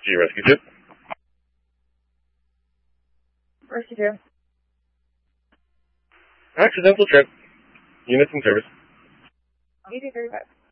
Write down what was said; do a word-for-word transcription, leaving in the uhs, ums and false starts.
G Rescue two. Rescue two. Accidental trip. Units in service. eighty thirty-five.